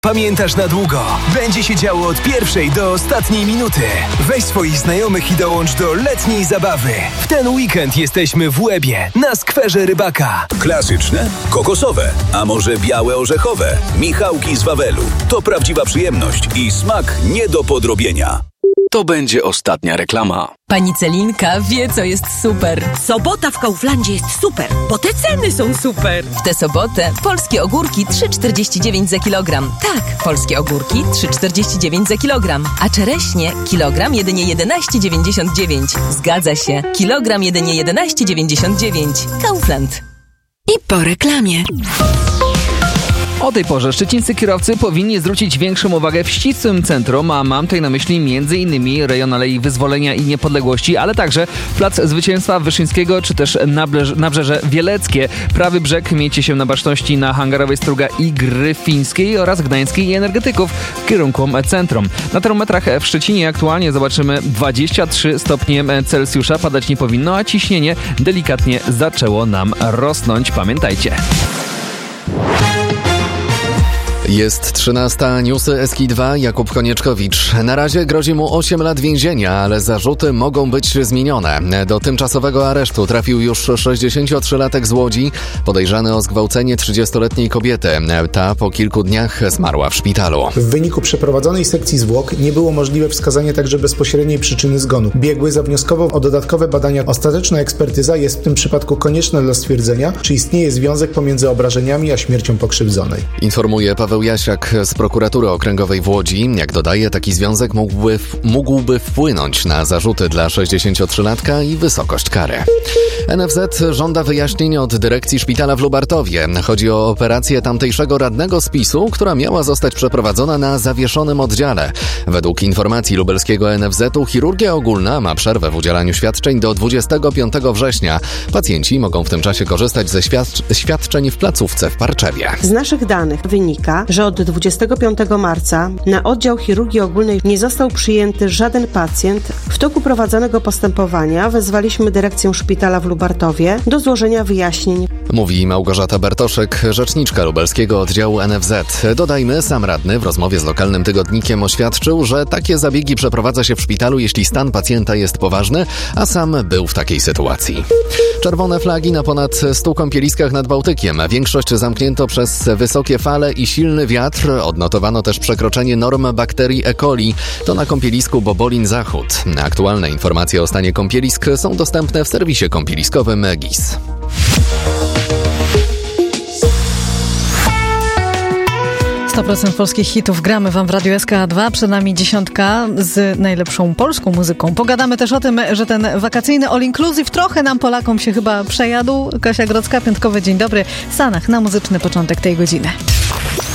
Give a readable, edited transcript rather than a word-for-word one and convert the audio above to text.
Pamiętasz na długo. Będzie się działo od pierwszej do ostatniej minuty. Weź swoich znajomych i dołącz do letniej zabawy. W ten weekend jesteśmy w Łebie, na skwerze Rybaka. Klasyczne? Kokosowe? A może białe orzechowe? Michałki z Wawelu. To prawdziwa przyjemność i smak nie do podrobienia. To będzie ostatnia reklama. Pani Celinka wie, co jest super. Sobota w Kauflandzie jest super, bo te ceny są super. W tę sobotę polskie ogórki 3,49 za kilogram. Tak, polskie ogórki 3,49 za kilogram. A czereśnie kilogram jedynie 11,99. Zgadza się, kilogram jedynie 11,99. Kaufland. I po reklamie. O tej porze szczecińscy kierowcy powinni zwrócić większą uwagę w ścisłym centrum, a mam tutaj na myśli m.in. rejon Alei Wyzwolenia i Niepodległości, ale także Plac Zwycięstwa Wyszyńskiego, czy też Nabrzeże Wieleckie. Prawy brzeg miejcie się na baczności na Hangarowej Struga i Gryfińskiej oraz Gdańskiej i Energetyków w kierunku centrum. Na termometrach w Szczecinie aktualnie zobaczymy 23 stopnie Celsjusza, padać nie powinno, a ciśnienie delikatnie zaczęło nam rosnąć. Pamiętajcie. Jest 13. Newsy Eski2. Jakub Konieczkowicz. Na razie grozi mu 8 lat więzienia, ale zarzuty mogą być zmienione. Do tymczasowego aresztu trafił już 63-latek z Łodzi, podejrzany o zgwałcenie 30-letniej kobiety. Ta po kilku dniach zmarła w szpitalu. W wyniku przeprowadzonej sekcji zwłok nie było możliwe wskazanie także bezpośredniej przyczyny zgonu. Biegły zawnioskował o dodatkowe badania. Ostateczna ekspertyza jest w tym przypadku konieczna dla stwierdzenia, czy istnieje związek pomiędzy obrażeniami a śmiercią pokrzywdzonej. Informuje Paweł Jasiak z prokuratury okręgowej w Łodzi. Jak dodaje, taki związek mógłby wpłynąć na zarzuty dla 63-latka i wysokość kary. NFZ żąda wyjaśnień od dyrekcji szpitala w Lubartowie. Chodzi o operację tamtejszego radnego spisu, która miała zostać przeprowadzona na zawieszonym oddziale. Według informacji lubelskiego NFZ-u chirurgia ogólna ma przerwę w udzielaniu świadczeń do 25 września. Pacjenci mogą w tym czasie korzystać ze świadczeń w placówce w Parczewie. Z naszych danych wynika, że od 25 marca na oddział chirurgii ogólnej nie został przyjęty żaden pacjent. W toku prowadzonego postępowania wezwaliśmy dyrekcję szpitala w Lubartowie do złożenia wyjaśnień. Mówi Małgorzata Bartoszek, rzeczniczka lubelskiego oddziału NFZ. Dodajmy, sam radny w rozmowie z lokalnym tygodnikiem oświadczył, że takie zabiegi przeprowadza się w szpitalu, jeśli stan pacjenta jest poważny, a sam był w takiej sytuacji. Czerwone flagi na ponad 100 kąpieliskach nad Bałtykiem. Większość zamknięto przez wysokie fale i silny wiatr. Odnotowano też przekroczenie norm bakterii E. coli. To na kąpielisku Bobolin Zachód. Aktualne informacje o stanie kąpielisk są dostępne w serwisie kąpieliskowym GIS. %100% polskich hitów gramy wam w Radiu SK2. Przed nami 10 z najlepszą polską muzyką. Pogadamy też o tym, że ten wakacyjny all inclusive trochę nam Polakom się chyba przejadł. Kasia Grodzka, piątkowy dzień dobry. Sanach na muzyczny początek tej godziny.